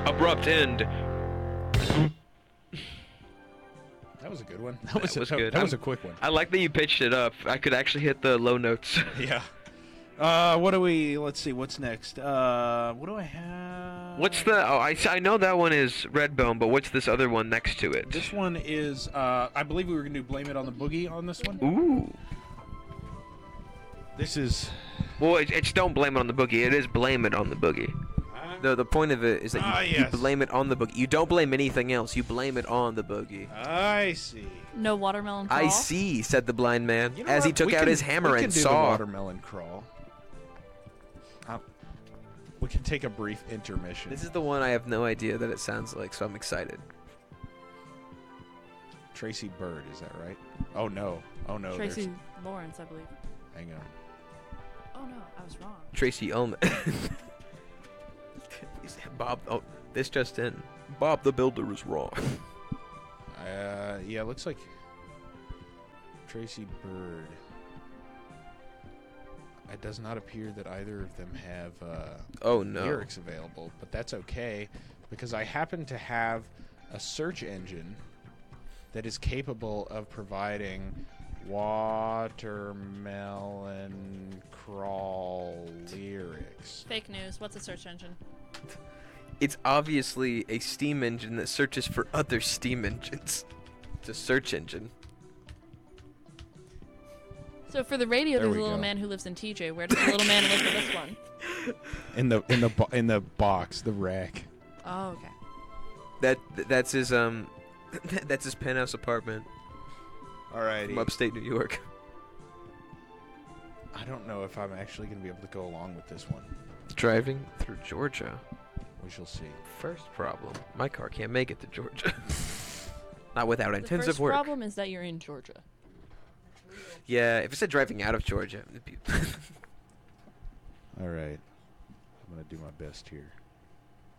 Abrupt end. That was a good one. That was good. That was a quick one. I like that you pitched it up. I could actually hit the low notes. Yeah. What do we? Let's see. What's next? What do I have? What's the? Oh, I know that one is Redbone, but what's this other one next to it? This one is. I believe we were gonna do Blame It on the Boogie on this one. Ooh. This is. Well, it's don't blame it on the boogie. It is blame it on the boogie. The point of it is that you blame it on the boogie. You don't blame anything else. You blame it on the boogie. I see. No watermelon crawl? I see, said the blind man, You know as he what? took out his hammer we and can do saw. The watermelon crawl. We can take a brief intermission. This is the one I have no idea that it sounds like, so I'm excited. Tracy Bird, is that right? Oh no. Oh no. Tracy Lawrence, I believe. Hang on. Oh no, I was wrong. Tracy Ullman. Bob, oh, this just in. Bob the Builder is wrong. Yeah, it looks like Tracy Bird. It does not appear that either of them have oh no lyrics available, but that's okay because I happen to have a search engine that is capable of providing watermelon crawl lyrics. Fake news. What's a search engine? It's obviously a steam engine that searches for other steam engines. It's a search engine. So for the radio, There there's we a little go. man who lives in TJ. Where does the little man live for this one? In the box, the rack. Oh, okay. That's his that's his penthouse apartment Alrighty. from upstate New York. I don't know if I'm actually going to be able to go along with this one. Driving through Georgia. We shall see. First problem, my car can't make it to Georgia. Not without The intensive first work. problem is that you're in Georgia. Yeah, if it said driving out of Georgia, it'd be All right. I'm going to do my best here.